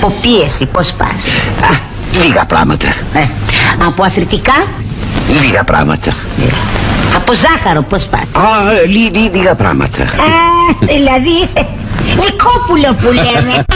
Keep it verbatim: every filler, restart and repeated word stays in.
Από πίεση πώς πας? Α, λίγα πράγματα. ε, Από αθλητικά? Λίγα πράγματα. Από ζάχαρο πώς πας? Α, λί, λί, λίγα πράγματα. Α, δηλαδή είσαι Λυκόπουλο που λέμε.